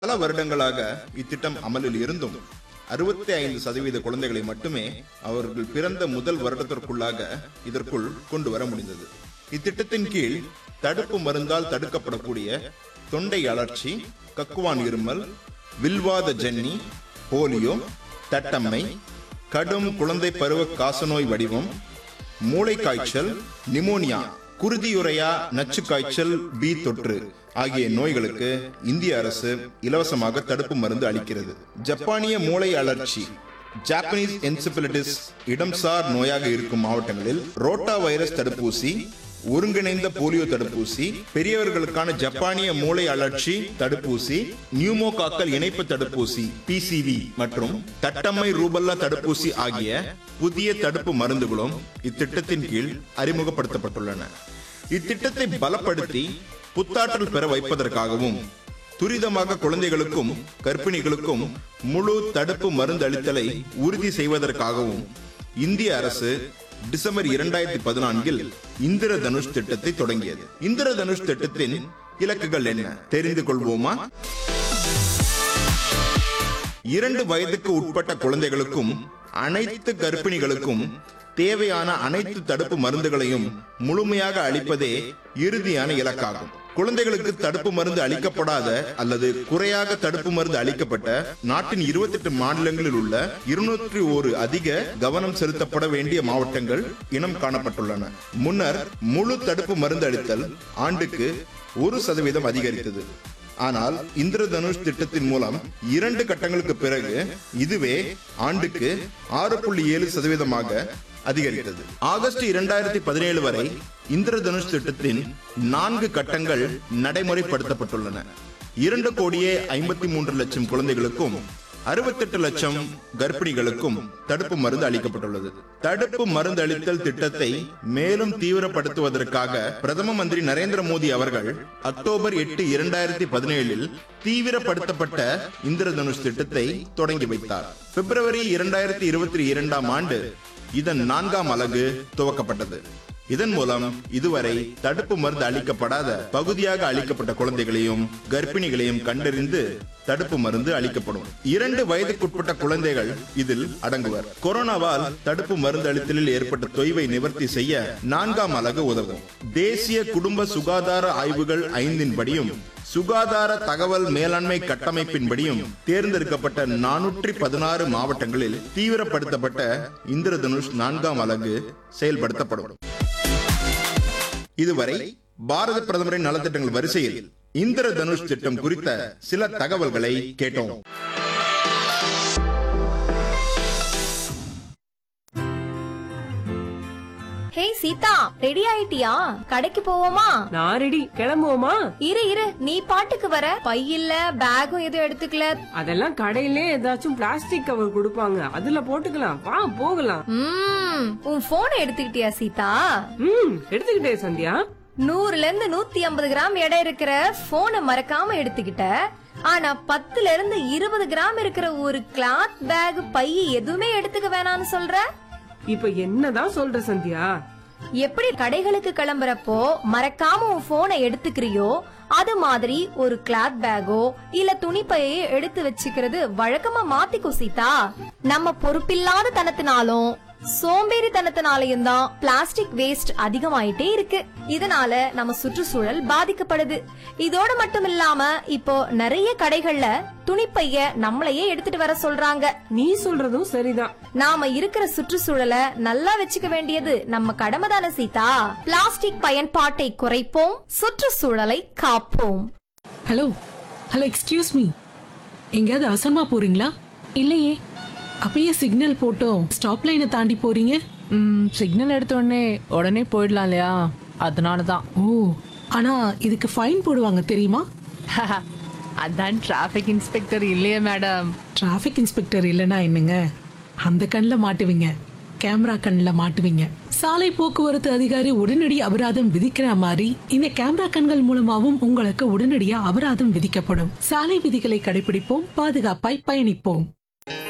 பல வருடங்களாக இத்திட்டம் அமலில் இருந்தும் 65% குழந்தைகளை மட்டுமே அவர்கள் பிறந்த முதல் வருடத்திற்குள்ளாக இதற்குள் கொண்டு வர முடிந்தது. இத்திட்டத்தின் கீழ் தடுப்பு மருந்தால் தடுக்கப்படக்கூடிய தொண்டை அழற்சி, கக்குவான் இருமல், வில்வாத ஜன்னி, போலியோ, தட்டம்மை, கடும் குழந்தை பருவ காசநோய் வடிவம், மூளை காய்ச்சல், நிமோனியா, குருதியுறையா நச்சு காய்ச்சல், பி தொற்று ஆகிய நோய்களுக்கு இந்திய அரசு இலவசமாக தடுப்பு மருந்து அளிக்கிறது. ஜப்பானிய மூளை அழற்சி, ஜாப்பனீஸ் என்செபலிட்டிஸ் இடம்சார் நோயாக இருக்கும் மாவட்டங்களில் ரோட்டா வைரஸ் தடுப்பூசி, ஒருங்கிணைந்த போலியோ தடுப்பூசி, பெரியவர்களுக்கான ஜப்பானிய மூளை அழற்சி தடுப்பூசி, நியூமோகாக்கல் இணைப்பு தடுப்பூசி PCV மற்றும் தட்டம்மை ரூபல்லா தடுப்பூசி ஆகிய புதிய தடுப்பு மருந்துகளும் இத்திட்டத்தின் கீழ் அறிமுகப்படுத்தப்பட்டுள்ளன. இத்திட்டத்தை பலப்படுத்தி புத்தாற்றல் பெற வைப்பதற்காகவும் துரிதமாக குழந்தைகளுக்கும் கர்ப்பிணிகளுக்கும் முழு தடுப்பு மருந்து அளித்தலை உறுதி செய்வதற்காகவும் இந்திய அரசு டிசம்பர் 2014 இந்திரதனுஷ் திட்டத்தை தொடங்கியது. இந்திரதனுஷ் திட்டத்தின் இலக்குகள் என்ன தெரிந்து கொள்வோமா? 2 வயதுக்கு உட்பட்ட குழந்தைகளுக்கும் அனைத்து கர்ப்பிணிகளுக்கும் தேவையான அனைத்து தடுப்பு மருந்துகளையும் முழுமையாக அளிப்பதே இறுதியான இலக்காகும். குழந்தைகளுக்கு தடுப்பு மருந்து அளிக்கப்படாத அல்லது குறையாக தடுப்பு மருந்து அளிக்கப்பட்ட நாட்டின் 28 மாநிலங்களில் உள்ள 201 அதிக கவனம் செலுத்தப்பட வேண்டிய மாவட்டங்கள் இனம் காணப்பட்டுள்ளன. முன்னர் முழு தடுப்பு மருந்து அளித்தல் ஆண்டுக்கு 1% அதிகரித்தது. ஆனால் இந்திரதனுஷ் திட்டத்தின் மூலம் 2 கட்டங்களுக்கு பிறகு இதுவே ஆண்டுக்கு 6.7% அதிகரித்தது. ஆகஸ்ட் 2017 வரை இந்திரதனுஷ் திட்டத்தின் 4 கட்டங்கள் நடைமுறைப்படுத்தப்பட்டுள்ளன. 2,53,00,000 குழந்தைகளுக்கும் 68 லட்சம் கர்ப்பிணிகளுக்கும் தடுப்பு மருந்து அளிக்கப்பட்டுள்ளது. தடுப்பு மருந்து அளித்தல் திட்டத்தை மேலும் தீவிரப்படுத்துவதற்காக பிரதம மந்திரி நரேந்திர மோடி அவர்கள் அக்டோபர் 8, 2017 தீவிரப்படுத்தப்பட்ட இந்திரதனுஷ் திட்டத்தை தொடங்கி வைத்தார். பிப்ரவரி 2022 இதன் 4ஆம் அலகு துவக்கப்பட்டது. இதன் மூலம் இதுவரை தடுப்பு மருந்து அளிக்கப்படாத பகுதியாக அளிக்கப்பட்ட குழந்தைகளையும் கர்ப்பிணிகளையும் கண்டறிந்து தடுப்பு மருந்து அளிக்கப்படும். 2 வயதுக்குட்பட்ட குழந்தைகள் இதில் அடங்குவர். கொரோனாவால் தடுப்பு மருந்து அளித்தலில் ஏற்பட்ட தொய்வை நிவர்த்தி செய்ய 4ஆம் அலகு உதவும். தேசிய குடும்ப சுகாதார ஆய்வுகள் 5 படியும் சுகாதார தகவல் மேலாண்மை கட்டமைப்பின்படியும் தேர்ந்தெடுக்கப்பட்ட 416 மாவட்டங்களில் தீவிரப்படுத்தப்பட்ட இந்திரதனுஷ் 4ஆம் அலகு செயல்படுத்தப்படும். இதுவரை பாரத பிரதமரின் நலத்திட்டங்கள் வரிசையில் இந்திரதனுஷ் திட்டம் குறித்த சில தகவல்களை கேட்டோம். ஹே சீதா, ரெடி ஆயிட்டியா? கடைக்கு போவோமா? நான் ரெடி. கிளம்புவோமா? இரு நீ பாட்டுக்கு வர. பையில்ல பேகும் எதுவும் எடுத்துக்கல. அதெல்லாம் கடையிலே ஏதாச்சும் பிளாஸ்டிக் கவர் கொடுப்பாங்க, அதுல போட்டுக்கலாம். வா போகலாம். உன் போனை எடுத்துக்கிட்டியா சீதா? எடுத்துக்கிட்டே சந்தியா. 100ல இருந்து 150 கிராம் எடை இருக்கிற போனை மறக்காம எடுத்துக்கிட்ட. ஆனா 10ல இருந்து 20 கிராம் இருக்கிற ஒரு கிளாத் பேக், பை எதுவுமே எடுத்துக்க வேணாம்னு சொல்ற. இப்ப என்னதான் சொல்ற சந்தியா? எப்படி கடைகளுக்கு கிளம்புறப்போ மறக்காம உன் போனை எடுத்துக்கிறியோ அது மாதிரி ஒரு கிளாத் பேக்கோ இல்ல துணிப்பையை எடுத்து வச்சுக்கிறது வழக்கமா மாத்திக்கோ சீதா. நம்ம பொறுப்பில்லாத தனத்தினாலும் சோம்பேறித்தனத்தினாலையும் தான் பிளாஸ்டிக் வேஸ்ட் அதிகமாயிட்டே இருக்கு. இதனால நம்ம சுற்றுச்சூழல் பாதிக்கப்படுது. இதோட மட்டும் இல்லாம இப்போ நிறைய கடைகள்ல துணிப்பைய நம்மளையே எடுத்துட்டு வர சொல்றாங்க. நீ சொல்றதும் சரிதான். நாம இருக்கிற சுற்றுச்சூழலை நல்லா வச்சுக்க வேண்டியது நம்ம கடமை தானே சீதா. பிளாஸ்டிக் பயன்பாட்டை குறைப்போம், சுற்றுச்சூழலை காப்போம். ஹலோ எக்ஸ்கியூஸ் மீ, எங்கயாவது அவசரமா போறீங்களா? இல்லையே. அப்பயே சிக்னல் போட்டோம் ஸ்டாப் லைனை தாண்டி போறீங்க. சிக்னல் எடுத்த உடனே போயிடலாம் இல்லையா, அதனாலதான். ஓ, ஆனா இதுக்கு ஃபைன் போடுவாங்க தெரியுமா? அதான் டிராபிக் இன்ஸ்பெக்டர் இல்லையே மேடம். டிராபிக் இன்ஸ்பெக்டர் இல்லைன்னா என்னங்க, அந்த கண்ணில் மாட்டுவீங்க, கேமரா கண்ணில் மாட்டுவீங்க. சாலை போக்குவரத்து அதிகாரி உடனடி அபராதம் விதிக்கிற மாதிரி இந்த கேமரா கண்கள் மூலமாவும் உங்களுக்கு உடனடியா அபராதம் விதிக்கப்படும். சாலை விதிகளை கடைபிடிப்போம், பாதுகாப்பாய் பயணிப்போம்.